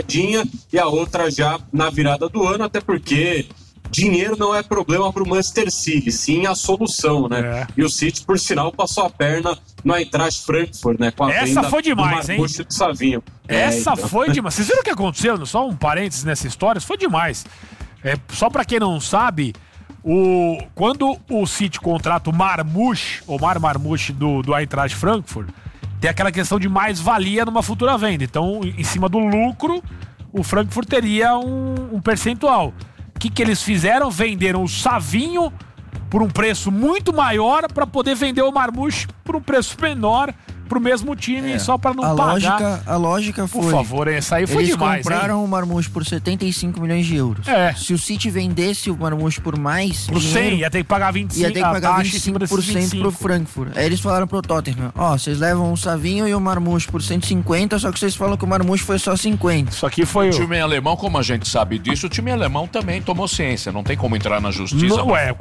e a outra já na virada do ano, até porque dinheiro não é problema para o Manchester City, sim a solução, né? E o City, por sinal, passou a perna no Eintracht Frankfurt, né? Com a essa foi demais, hein? Do Savinho. Essa foi demais. Vocês viram o que aconteceu? Só um parênteses nessa história, isso foi demais. Só para quem não sabe, quando o City contrata o Omar Marmoush do Eintracht Frankfurt, tem aquela questão de mais-valia numa futura venda. Então, em cima do lucro, o Frankfurt teria um percentual. O que eles fizeram? Venderam o Savinho por um preço muito maior para poder vender o Marmoush por um preço menor pro mesmo time, só para não pagar. A lógica foi... Por favor, essa aí foi demais. Eles compraram o Marmoush por 75 milhões de euros. Se o City vendesse o Marmoush por mais por 100, ia ter que pagar 25%. Ia ter que pagar 25% pro Frankfurt. Aí eles falaram pro Tottenham, vocês levam o Savinho e o Marmoush por 150, só que vocês falam que o Marmoush foi só 50. Isso aqui foi o time alemão, como a gente sabe disso, o time alemão também tomou ciência, não tem como entrar na justiça.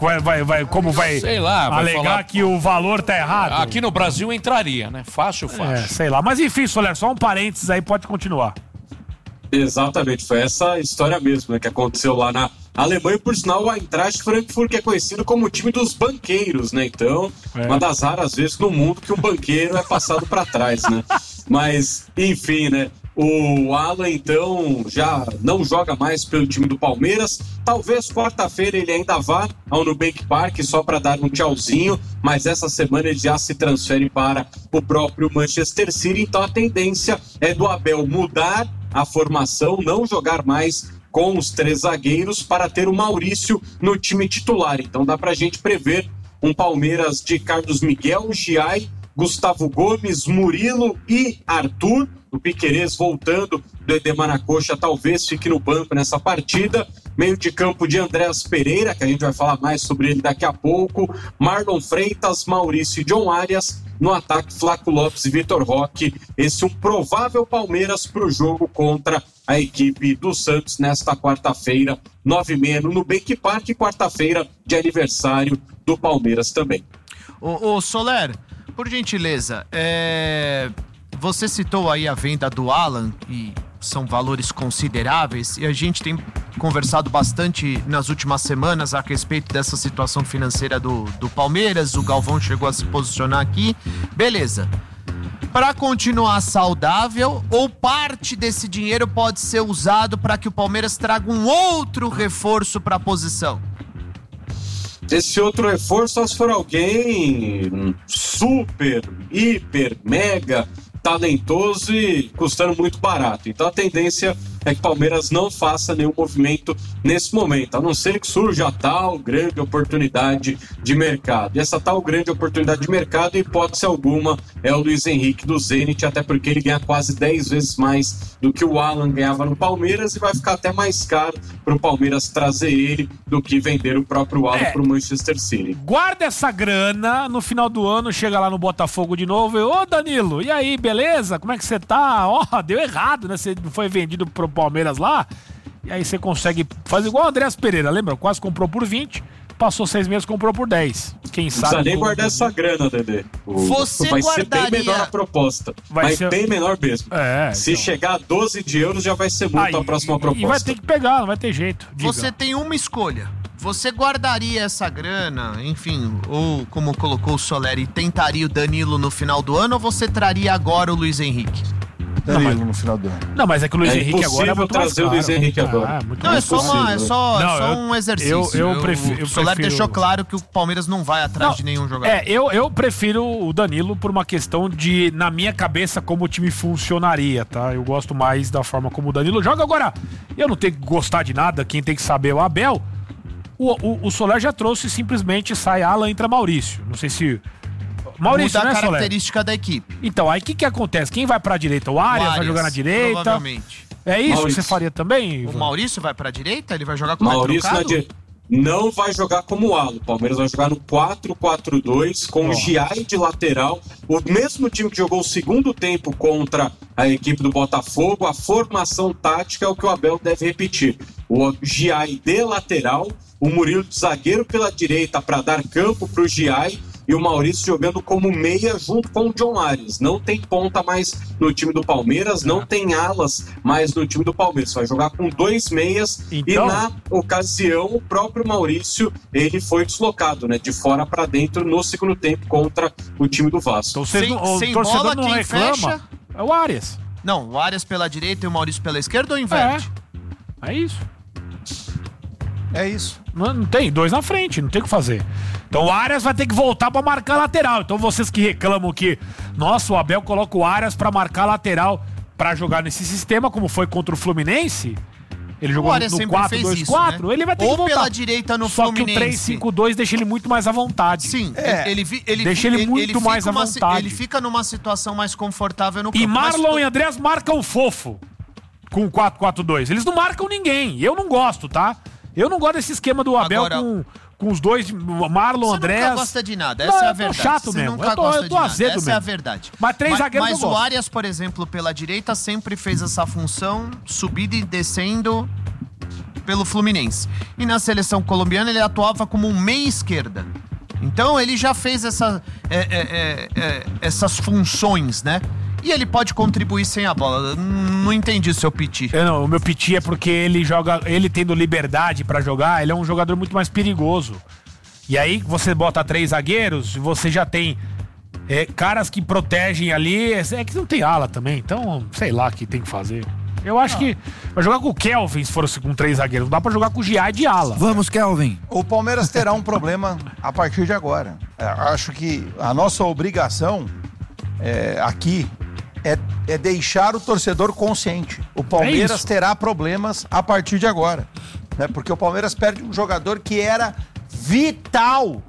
Como vai sei lá, alegar falar que o valor tá errado? Aqui no Brasil entraria, né? Fácil. Sei lá. Mas enfim, Soler, só um parênteses aí, pode continuar. Exatamente, foi essa história mesmo, né, que aconteceu lá na Alemanha. Por sinal, o Eintracht Frankfurt, que é conhecido como o time dos banqueiros, né? Então, uma das raras vezes no mundo que um banqueiro é passado para trás, né? Mas, enfim, né? O Alan, então, já não joga mais pelo time do Palmeiras. Talvez quarta-feira ele ainda vá ao Nubank Park só para dar um tchauzinho, mas essa semana ele já se transfere para o próprio Manchester City. Então a tendência é do Abel mudar a formação, não jogar mais com os 3 zagueiros para ter o Maurício no time titular. Então dá pra gente prever um Palmeiras de Carlos Miguel, Giai, Gustavo Gomes, Murilo e Arthur. O Piquerez voltando do Edemar na coxa, talvez fique no banco nessa partida. Meio de campo de Andréas Pereira, que a gente vai falar mais sobre ele daqui a pouco. Marlon Freitas, Maurício e John Arias. No ataque, Flaco Lopes e Vitor Roque. Esse é um provável Palmeiras para o jogo contra a equipe do Santos nesta quarta-feira, 9h30 no Nubank Park. Quarta-feira de aniversário do Palmeiras também. Ô Soler, por gentileza, você citou aí a venda do Alan, e são valores consideráveis, e a gente tem conversado bastante nas últimas semanas a respeito dessa situação financeira do Palmeiras. O Galvão chegou a se posicionar aqui. Beleza. Para continuar saudável, ou parte desse dinheiro pode ser usado para que o Palmeiras traga um outro reforço para a posição? Esse outro reforço, só se for alguém super, hiper, mega talentoso e custando muito barato. Então a tendência é que o Palmeiras não faça nenhum movimento nesse momento, a não ser que surja a tal grande oportunidade de mercado. E essa tal grande oportunidade de mercado, em hipótese alguma, é o Luiz Henrique do Zenit, até porque ele ganha quase 10 vezes mais do que o Alan ganhava no Palmeiras, e vai ficar até mais caro para o Palmeiras trazer ele do que vender o próprio Alan para o Manchester City. Guarda essa grana, no final do ano chega lá no Botafogo de novo e, ô Danilo, e aí, beleza? Como é que você tá? Deu errado, né? Você foi vendido pro Palmeiras lá, e aí você consegue fazer igual o Andréas Pereira, lembra? Quase comprou por 20, passou 6 meses, comprou por 10. Quem sabe... Não precisa nem guardar essa grana, Dedê. Vai ser bem menor a proposta. Vai ser bem menor mesmo. Se chegar a 12 de euros, já vai ser muito a próxima proposta. E vai ter que pegar, não vai ter jeito. Diga. Você tem uma escolha. Você guardaria essa grana, enfim, ou como colocou o Soler, e tentaria o Danilo no final do ano, ou você traria agora o Luiz Henrique? Danilo no final do ano. Não, mas é que o Luiz Henrique agora é muito mais trazer o Luiz Henrique agora. Não, é só um exercício. Eu prefiro. O Soler deixou claro que o Palmeiras não vai atrás de nenhum jogador. Eu prefiro o Danilo por uma questão de, na minha cabeça, como o time funcionaria, tá? Eu gosto mais da forma como o Danilo joga. Agora, eu não tenho que gostar de nada, quem tem que saber é o Abel. O Soler já trouxe, simplesmente sai Alan, entra Maurício. Não sei se... Maurício, muda né, a característica Soler? da equipe. Então, aí o que acontece? Quem vai pra direita? O Arias vai jogar na direita? Provavelmente. É isso que você faria também? O Maurício vai pra direita? Ele vai jogar como Maurício na direita. Não vai jogar como o Alan. O Palmeiras vai jogar no 4-4-2 com o Giai de lateral. O mesmo time que jogou o segundo tempo contra a equipe do Botafogo. A formação tática é o que o Abel deve repetir. O Giai de lateral, o Murilo de zagueiro pela direita para dar campo para o Giai, e o Maurício jogando como meia junto com o John Arias. Não tem ponta mais no time do Palmeiras, não tem alas mais no time do Palmeiras. Vai jogar com 2 meias e na ocasião o próprio Maurício, ele foi deslocado, né, de fora para dentro no segundo tempo contra o time do Vasco. Então, sem torcedor bola, não reclama, fecha... é o Arias. Não, o Arias pela direita e o Maurício pela esquerda ou inverte? É isso. É isso. Não tem, 2 na frente, não tem o que fazer. Então o Arias vai ter que voltar pra marcar lateral. Então vocês que reclamam que, nossa, o Abel coloca o Arias pra marcar lateral pra jogar nesse sistema, como foi contra o Fluminense, ele jogou no 4-2-4, né? Ele vai ter que voltar. Ou pela direita no Fluminense. Só que o 3-5-2 deixa ele muito mais à vontade. Sim, ele deixa ele muito mais à vontade. Ele fica numa situação mais confortável no campo. E Marlon e Andrés marcam fofo com o 4-4-2. Eles não marcam ninguém. Eu não gosto, tá? Eu não gosto desse esquema do Abel com os dois, Marlon, Andrés. Você nunca gosta de nada, essa é a verdade. Chato mesmo. Nunca gosta de nada, azedo essa mesmo. É a verdade. Mas 3 zagueiros Mas o Arias, por exemplo, pela direita, sempre fez essa função, subindo e descendo pelo Fluminense. E na seleção colombiana ele atuava como um meia esquerda. Então ele já fez essas funções, né? E ele pode contribuir sem a bola. Não entendi o seu piti. O meu piti é porque ele joga, ele tendo liberdade pra jogar, ele é um jogador muito mais perigoso. E aí você bota 3 zagueiros, você já tem caras que protegem ali. É que não tem ala também, então sei lá o que tem que fazer. Eu acho que vai jogar com o Kelvin se for com 3 zagueiros. Não dá pra jogar com o Giai de ala. Vamos, Kelvin. O Palmeiras terá um problema a partir de agora. Acho que a nossa obrigação aqui é deixar o torcedor consciente. O Palmeiras terá problemas a partir de agora, né? Porque o Palmeiras perde um jogador que era vital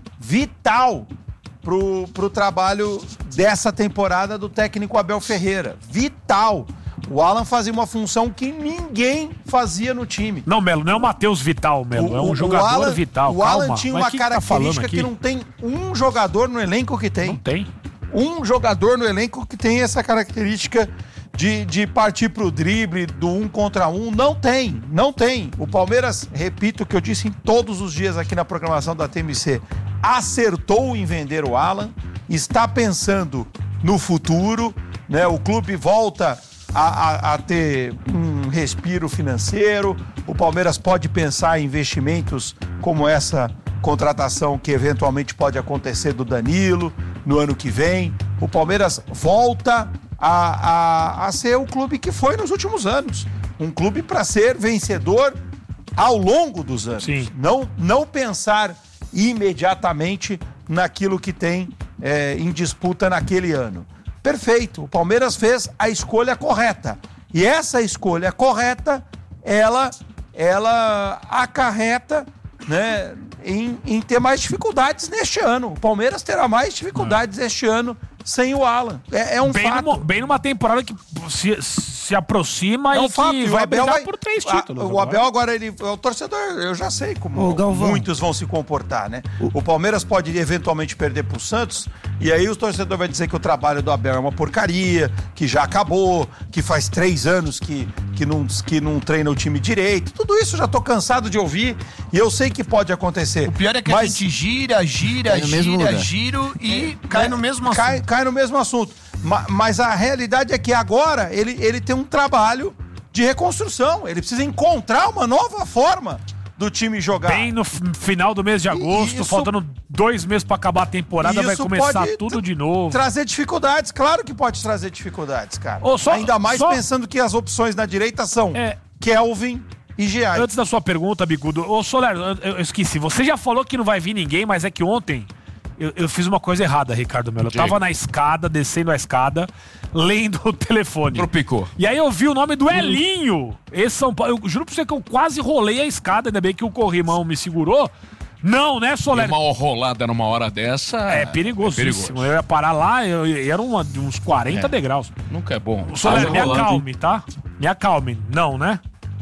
pro trabalho dessa temporada do técnico Abel Ferreira. Vital. O Alan fazia uma função que ninguém fazia no time. Não, Melo, não é o Matheus Vital, Melo. É um jogador vital. O Alan tinha uma característica que não tem um jogador no elenco que tem. Não tem. Um jogador no elenco que tem essa característica de partir pro drible, do 1 contra 1. Não tem. O Palmeiras, repito o que eu disse em todos os dias aqui na programação da TMC, acertou em vender o Alan, está pensando no futuro, né? O clube volta a ter um respiro financeiro, o Palmeiras pode pensar em investimentos como essa contratação que eventualmente pode acontecer do Danilo no ano que vem. O Palmeiras volta a ser o clube que foi nos últimos anos. Um clube para ser vencedor ao longo dos anos. Sim. Não pensar imediatamente naquilo que tem em disputa naquele ano. Perfeito, o Palmeiras fez a escolha correta. E essa escolha correta, ela acarreta, né, em ter mais dificuldades neste ano. O Palmeiras terá mais dificuldades este ano sem o Alan. É um fato. Bem numa temporada que se aproxima e fato. Que vai brigar por 3 títulos. O Abel agora, o torcedor, eu já sei como muitos vão se comportar, né? O Palmeiras pode eventualmente perder pro Santos e aí o torcedor vai dizer que o trabalho do Abel é uma porcaria, que já acabou, que faz 3 anos que não treina o time direito. Tudo isso eu já tô cansado de ouvir e eu sei que pode acontecer. O pior é que a gente gira e cai no mesmo assunto. Cai no mesmo assunto. Mas a realidade é que agora ele tem um trabalho de reconstrução. Ele precisa encontrar uma nova forma do time jogar. Bem no final do mês de agosto, faltando 2 meses para acabar a temporada, vai começar tudo de novo. Trazer dificuldades, claro que pode trazer dificuldades, cara. Ainda mais pensando que as opções na direita são Kelvin e Giai. Antes da sua pergunta, Bicudo, Soler, eu esqueci. Você já falou que não vai vir ninguém, mas é que ontem eu fiz uma coisa errada, Ricardo Melo. Eu tava na escada, descendo a escada, lendo o telefone. Tropicou. E aí eu vi o nome do Elinho. Esse São Paulo. Eu juro pra você que eu quase rolei a escada, ainda bem que o corrimão me segurou. Não, né, Soler? Uma rolada numa hora dessa... É perigosíssimo. Eu ia parar lá, era de uns 40 degraus. Nunca é bom. Soler, me acalme, tá? Me acalme. Não, né?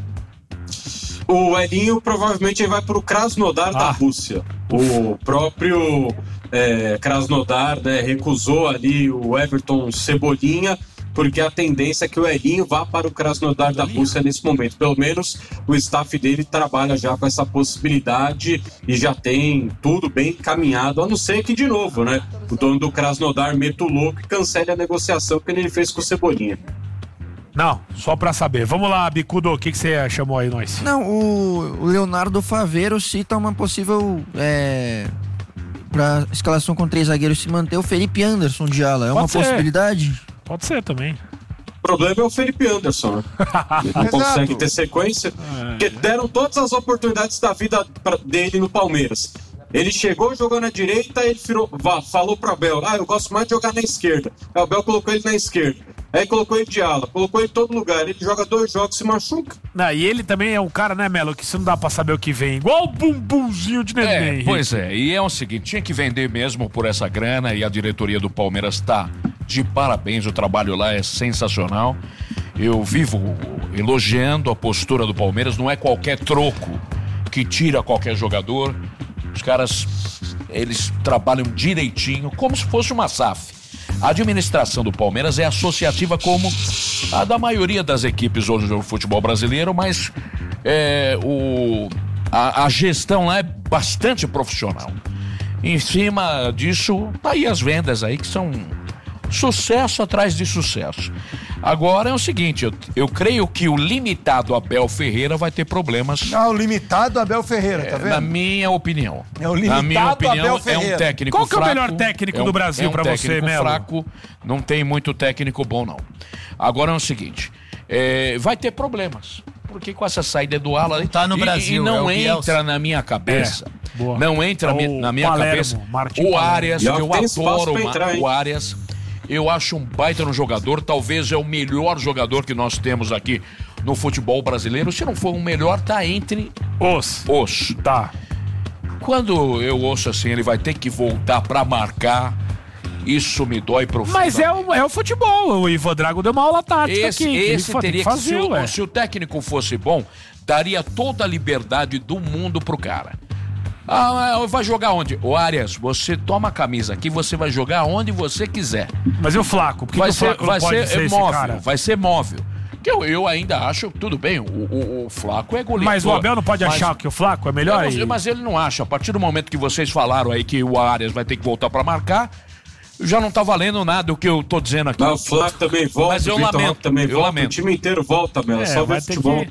O Elinho provavelmente vai pro Krasnodar da Rússia. O próprio Krasnodar, né, recusou ali o Everton Cebolinha porque a tendência é que o Elinho vá para o Krasnodar da Rússia nesse momento. Pelo menos o staff dele trabalha já com essa possibilidade e já tem tudo bem encaminhado, a não ser que, de novo, né, o dono do Krasnodar meta o louco e cancele a negociação que ele fez com o Cebolinha. Não, só pra saber. Vamos lá, Bicudo, o que você chamou aí, nós? Não, o Leonardo Faveiro cita uma possível... pra escalação com 3 zagueiros se manter o Felipe Anderson de ala. É uma possibilidade? Pode ser também. O problema é o Felipe Anderson, né? Ele não consegue ter sequência, porque deram todas as oportunidades da vida dele no Palmeiras. Ele chegou jogando à direita, ele falou pro Abel, eu gosto mais de jogar na esquerda. O Abel colocou ele na esquerda. Aí colocou ele de ala, colocou ele em todo lugar. Ele joga 2 jogos e se machuca. E ele também é um cara, né, Melo, que você não dá pra saber o que vem. Igual o bumbumzinho de neném. Pois é, e é o seguinte, tinha que vender mesmo por essa grana e a diretoria do Palmeiras tá de parabéns, o trabalho lá é sensacional. Eu vivo elogiando a postura do Palmeiras, não é qualquer troco que tira qualquer jogador. Os caras, eles trabalham direitinho, como se fosse uma SAF. A administração do Palmeiras é associativa como a da maioria das equipes hoje do futebol brasileiro, mas a gestão lá é bastante profissional. Em cima disso, tá aí as vendas aí que são sucesso atrás de sucesso. Agora é o seguinte, eu creio que o limitado Abel Ferreira vai ter problemas. O limitado Abel Ferreira, tá vendo? Na minha opinião. O limitado na minha opinião, Abel Ferreira. É um técnico fraco. Qual que é o melhor técnico do Brasil pra você, Melo? Fraco, não tem muito técnico bom, não. Agora é o seguinte, vai ter problemas. Porque com essa saída do Ala... Tá no Brasil, e não entra na minha cabeça. Não entra na minha cabeça. O Arias, eu adoro o Arias. Eu acho um baita no jogador, talvez é o melhor jogador que nós temos aqui no futebol brasileiro. Se não for o melhor, tá entre os. Tá. Quando eu ouço assim, ele vai ter que voltar pra marcar, isso me dói profundamente. Mas é o futebol, o Ivan Drago deu uma aula tática aqui. Esse teria que fazer, se o técnico fosse bom, daria toda a liberdade do mundo pro cara. Vai jogar onde? O Arias, você toma a camisa aqui, você vai jogar onde você quiser. Mas e o Flaco? Por que o Flaco não pode ser móvel, esse cara? Vai ser móvel. Que eu ainda acho, tudo bem, o Flaco é goleador. Mas o Abel não pode achar que o Flaco é melhor? Mas ele não acha. A partir do momento que vocês falaram aí que o Arias vai ter que voltar pra marcar, já não tá valendo nada o que eu tô dizendo aqui. O Flaco também volta, mas eu lamento, também volta, lamento. O time inteiro volta, Melo, só ver futebol.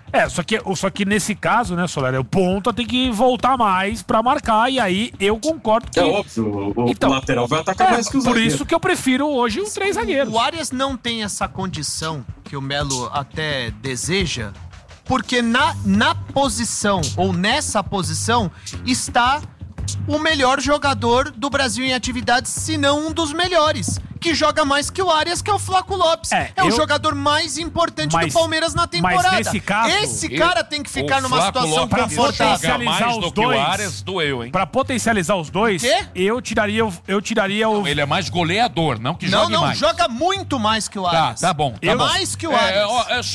Só que nesse caso, né, Soler, o ponta tem que voltar mais pra marcar, e aí eu concordo que... É óbvio, o lateral vai atacar mais que os zagueiros. Por isso que eu prefiro hoje os 3 zagueiros. O Arias não tem essa condição que o Melo até deseja, porque na posição, ou nessa posição, está o melhor jogador do Brasil em atividade, se não um dos melhores. Que joga mais que o Arias, que é o Flaco Lopes. O jogador mais importante do Palmeiras na temporada. Mas nesse caso, esse cara tem que ficar numa situação confortável. Pra potencializar os dois, o Arias doeu, hein? Pra potencializar os dois, eu tiraria o... Ele é mais goleador, não que jogue mais. Não, joga muito mais que o Arias. Tá bom. Mais que o Arias.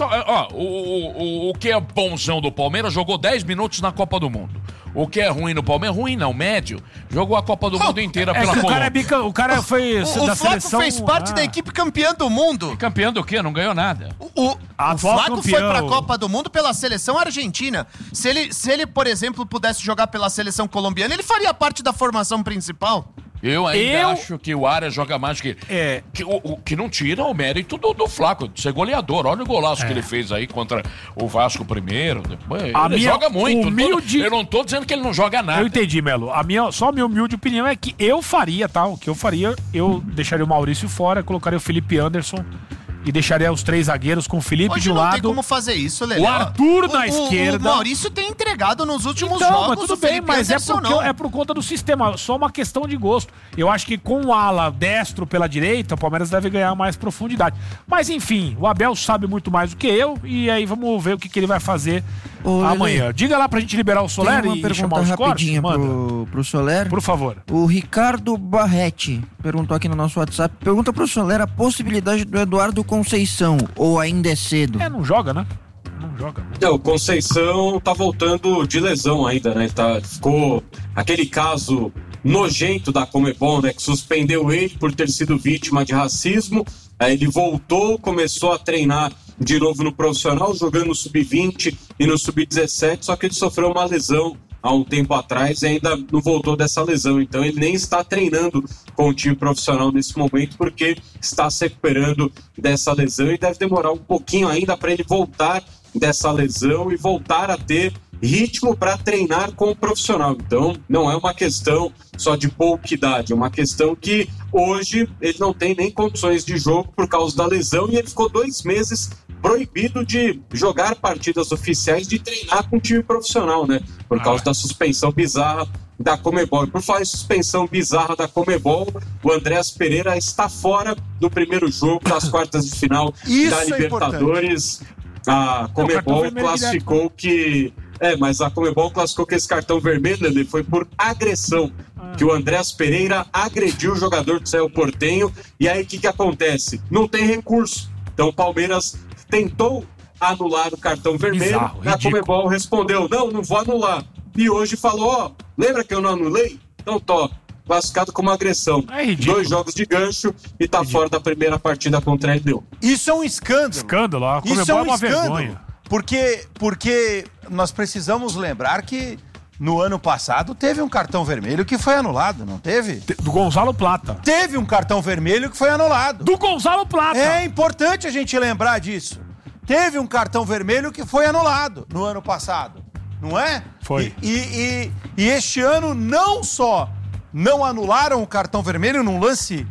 O que é bonzão do Palmeiras jogou 10 minutos na Copa do Mundo. O que é ruim no Palmeiras, ruim não, médio, jogou a Copa do Mundo inteira pela Colômbia. O cara foi da seleção... fez parte da equipe campeã do mundo. E campeão do quê? Não ganhou nada. O Flaco foi pra Copa do Mundo pela seleção argentina. Se ele, por exemplo, pudesse jogar pela seleção colombiana, ele faria parte da formação principal. Eu ainda acho que o Arias joga mais que... Que não tira o mérito do Flaco, de ser goleador. Olha o golaço que ele fez aí contra o Vasco primeiro. Ele joga muito. Eu não tô dizendo que ele não joga nada. Eu entendi, Melo. Só a minha humilde opinião é que eu faria, tá? O que eu faria, eu deixaria o Maurício fora, colocaria o Felipe Anderson e deixaria os 3 zagueiros com o Felipe de um lado. Não tem como fazer isso, Lelê. O Arthur na esquerda. O Maurício tem entregado nos últimos jogos. Mas tudo bem, mas é por conta do sistema. Só uma questão de gosto. Eu acho que com o ala destro pela direita, o Palmeiras deve ganhar mais profundidade. Mas enfim, o Abel sabe muito mais do que eu. E aí vamos ver o que ele vai fazer amanhã. Lelê, diga lá pra gente liberar o Soler e chamar os rapidinha pro Soler. Por favor. O Ricardo Barretti perguntou aqui no nosso WhatsApp. Pergunta pro Soler a possibilidade do Eduardo Conceição, ou ainda é cedo? Não joga, né? Não joga. O Conceição tá voltando de lesão ainda, né? Ficou aquele caso nojento da Conmebol, né? Que suspendeu ele por ter sido vítima de racismo. Aí ele voltou, começou a treinar de novo no profissional, jogando no sub-20 e no sub-17, só que ele sofreu uma lesão há um tempo atrás e ainda não voltou dessa lesão. Então ele nem está treinando com o time profissional nesse momento porque está se recuperando dessa lesão e deve demorar um pouquinho ainda para ele voltar dessa lesão e voltar a ter ritmo para treinar com o profissional. Então não é uma questão só de pouca idade, é uma questão que hoje ele não tem nem condições de jogo por causa da lesão e ele ficou 2 meses proibido de jogar partidas oficiais, de treinar com o time profissional, né? Por causa da suspensão bizarra da Conmebol. E por falar em suspensão bizarra da Conmebol, o Andréas Pereira está fora do primeiro jogo das quartas de final da Libertadores. A Conmebol classificou que... mas a Conmebol classificou que esse cartão vermelho, ele foi por agressão, que o Andréas Pereira agrediu o jogador do Cerro Porteño. E aí o que acontece? Não tem recurso. Então o Palmeiras tentou anular o cartão vermelho, a Conmebol respondeu, não vou anular. E hoje falou, lembra que eu não anulei? Então classificado como agressão. 2 jogos de gancho e tá fora da primeira partida contra a LDU. Isso é um escândalo. Escândalo, a Conmebol é uma vergonha. Porque nós precisamos lembrar que no ano passado teve um cartão vermelho que foi anulado, não teve? Do Gonzalo Plata. Teve um cartão vermelho que foi anulado. Do Gonzalo Plata. É importante a gente lembrar disso. Teve um cartão vermelho que foi anulado no ano passado, não é? Foi. E este ano não só não anularam o cartão vermelho num lance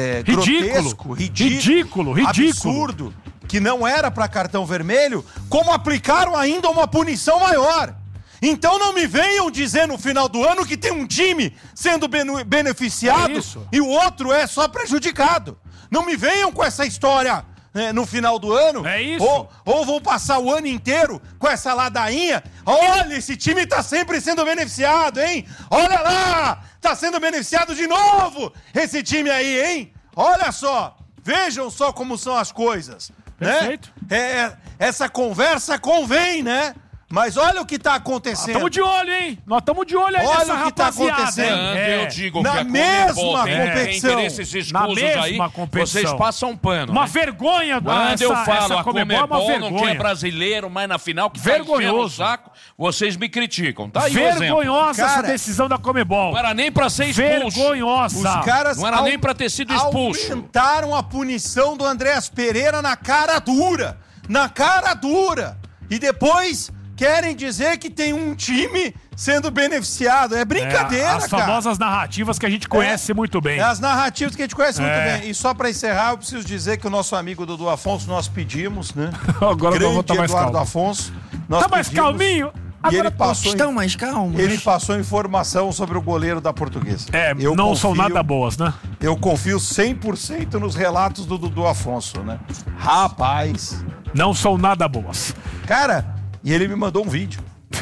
grotesco, ridículo, absurdo, que não era para cartão vermelho, como aplicaram ainda uma punição maior. Então não me venham dizer no final do ano que tem um time sendo beneficiado e o outro é só prejudicado. Não me venham com essa história no final do ano. É isso. Ou vão passar o ano inteiro com essa ladainha. Olha, esse time tá sempre sendo beneficiado, hein? Olha lá, tá sendo beneficiado de novo esse time aí, hein? Olha só, vejam só como são as coisas. Perfeito. Né? Essa conversa convém, né? Mas olha o que tá acontecendo. Nós estamos de olho, hein? Nós estamos de olho aí nessa rapaziada. Olha o que tá acontecendo. Eu digo na que a mesma competição. Interesses escusos aí, vocês passam pano. Uma vergonha. Quando eu falo a Conmebol não quer brasileiro, mas na final que tá enchendo o saco, vocês me criticam. Tá aí o exemplo. Vergonhosa essa decisão da Conmebol. Não era nem pra ser expulso. Vergonhosa. Os caras não era nem pra ter sido expulso. Aumentaram a punição do Andréas Pereira na cara dura. Na cara dura. E depois... querem dizer que tem um time sendo beneficiado. É brincadeira, as cara. As famosas narrativas que a gente conhece muito bem. As narrativas que a gente conhece muito bem. E só pra encerrar, eu preciso dizer que o nosso amigo Dudu Afonso, nós pedimos, né? Agora eu vou estar mais Eduardo calmo. Afonso. Nós tá mais calminho? E ele passou estão mais calmos. Ele passou informação sobre o goleiro da Portuguesa. Não são nada boas, né? Eu confio 100% nos relatos do Dudu Afonso, né? Rapaz. Não são nada boas. Cara... E ele me mandou um vídeo.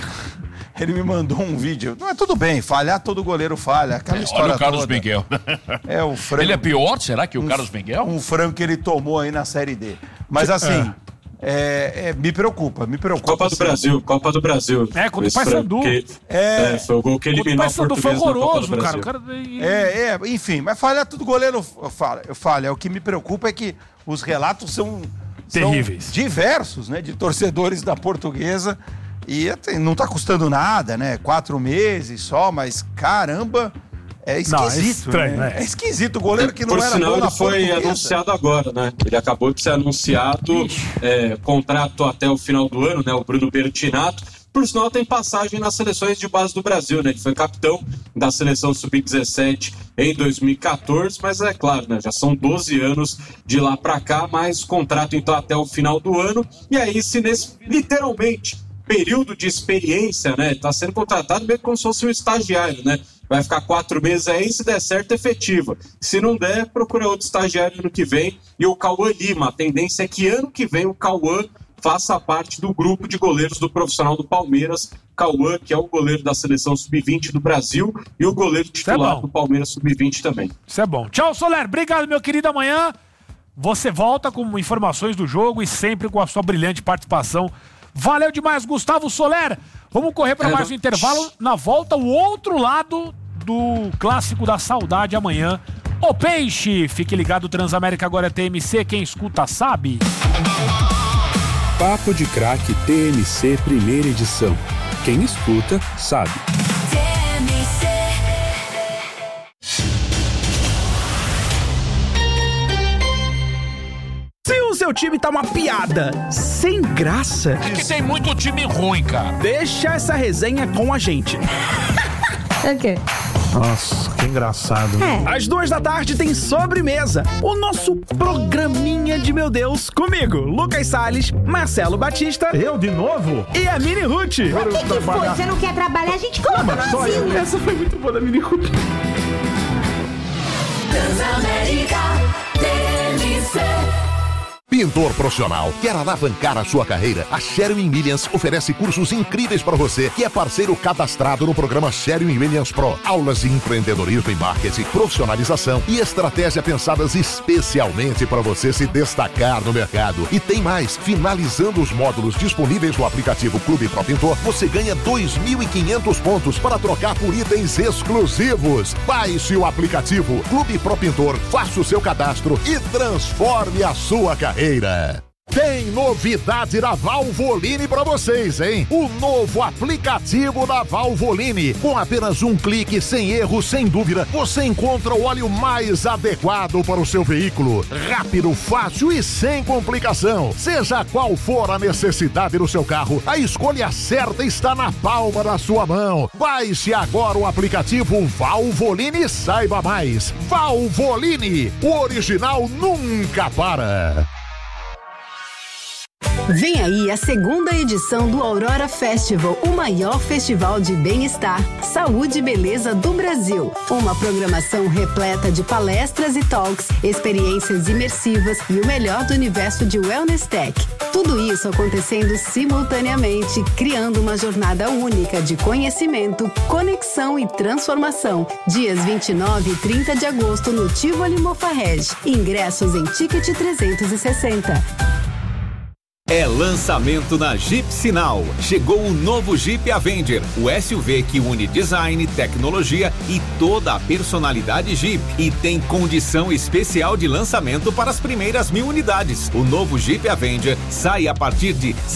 Não é tudo bem, falhar todo goleiro falha. Aquela história olha o Carlos toda. Miguel. É o frango. Ele é pior, será que o Carlos Miguel? Um frango que ele tomou aí na Série D. Mas assim, me preocupa. Copa do Brasil. Contra o Paysandu. Foi o gol que eliminou a Portuguesa. Foi horroroso, cara. Enfim, mas falhar todo goleiro falha. O que me preocupa é que os relatos são terríveis. Diversos, né? De torcedores da Portuguesa. E não tá custando nada, né? 4 meses só, mas caramba, é esquisito. Não, é estranho, né? É esquisito. O goleiro que não era bom na Portuguesa. Por sinal, ele foi anunciado agora, né? Ele acabou de ser anunciado, contrato até o final do ano, né? O Bruno Bertinato. Por sinal, tem passagem nas seleções de base do Brasil, né? Ele foi capitão da seleção sub-17 em 2014, mas é claro, né? Já são 12 anos de lá pra cá, mais contrato então até o final do ano. E aí, se nesse, literalmente, período de experiência, né? Tá sendo contratado meio como se fosse um estagiário, né? Vai ficar 4 meses aí, se der certo, efetiva. Se não der, procura outro estagiário ano que vem. E o Cauã Lima, a tendência é que ano que vem o Cauã faça parte do grupo de goleiros do profissional do Palmeiras. Cauã, que é o goleiro da seleção sub-20 do Brasil e o goleiro titular do Palmeiras sub-20 também. Isso é bom. Tchau, Soler. Obrigado, meu querido. Amanhã você volta com informações do jogo e sempre com a sua brilhante participação. Valeu demais, Gustavo Soler. Vamos correr para mais um intervalo. Na volta, o outro lado do Clássico da Saudade amanhã, Ô Peixe, fique ligado, Transamérica agora é TMC, quem escuta sabe. Papo de Craque TMC primeira edição. Quem escuta sabe. Se o seu time tá uma piada sem graça... É que tem muito time ruim, cara. Deixa essa resenha com a gente. O quê? Nossa, que engraçado. Às 14h tem Sobremesa, o nosso programinha de meu Deus, comigo, Lucas Salles, Marcelo Batista. Eu de novo? E a Mini Ruth. O que foi? Você não quer trabalhar? A gente coloca no asilo. Essa foi muito boa da Mini Ruth. Transamérica TMC. Pintor profissional, quer alavancar a sua carreira? A Sherwin Williams oferece cursos incríveis para você que é parceiro cadastrado no programa Sherwin Williams Pro. Aulas de empreendedorismo e marketing, profissionalização e estratégia pensadas especialmente para você se destacar no mercado. E tem mais, finalizando os módulos disponíveis no aplicativo Clube Pro Pintor, você ganha 2.500 pontos para trocar por itens exclusivos. Baixe o aplicativo Clube Pro Pintor, faça o seu cadastro e transforme a sua carreira. Tem novidade da Valvoline pra vocês, hein? O novo aplicativo da Valvoline. Com apenas um clique, sem erro, sem dúvida, você encontra o óleo mais adequado para o seu veículo. Rápido, fácil e sem complicação. Seja qual for a necessidade do seu carro, a escolha certa está na palma da sua mão. Baixe agora o aplicativo Valvoline e saiba mais. Valvoline, o original nunca para. Vem aí a segunda edição do Aurora Festival, o maior festival de bem-estar, saúde e beleza do Brasil. Uma programação repleta de palestras e talks, experiências imersivas e o melhor do universo de Wellness Tech. Tudo isso acontecendo simultaneamente, criando uma jornada única de conhecimento, conexão e transformação. Dias 29 e 30 de agosto no Tivoli Mofarrege. Ingressos em Ticket 360. É lançamento na Jeep Sinal. Chegou o novo Jeep Avenger, o SUV que une design, tecnologia e toda a personalidade Jeep. E tem condição especial de lançamento para as primeiras 1.000 unidades. O novo Jeep Avenger sai a partir de R$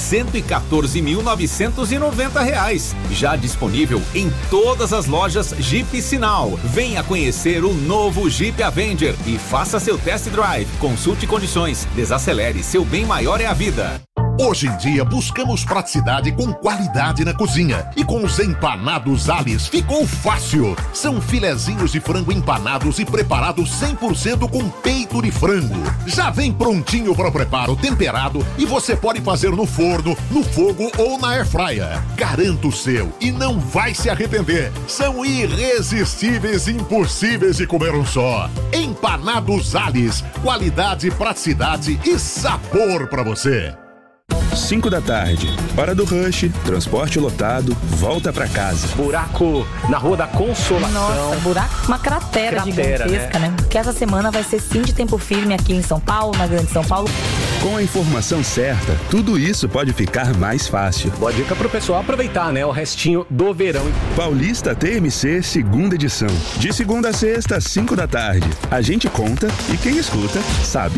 114.990. Já disponível em todas as lojas Jeep Sinal. Venha conhecer o novo Jeep Avenger e faça seu test drive. Consulte condições. Desacelere, seu bem maior é a vida. Hoje em dia buscamos praticidade com qualidade na cozinha. E com os empanados Alice ficou fácil. São filezinhos de frango empanados e preparados 100% com peito de frango. Já vem prontinho para o preparo, temperado, e você pode fazer no forno, no fogo ou na airfryer. Garanta o seu e não vai se arrepender. São irresistíveis e impossíveis de comer um só. Empanados Alice, qualidade, praticidade e sabor para você. 5 da tarde, hora do rush, transporte lotado, volta pra casa. Buraco na Rua da Consolação. Nossa, buraco, uma cratera gigantesca, né? Porque essa semana vai ser sim de tempo firme aqui em São Paulo, na Grande São Paulo. Com a informação certa, tudo isso pode ficar mais fácil. Boa dica pro pessoal aproveitar, né? O restinho do verão. Paulista TMC, segunda edição. De segunda a sexta, 5 da tarde. A gente conta e quem escuta sabe.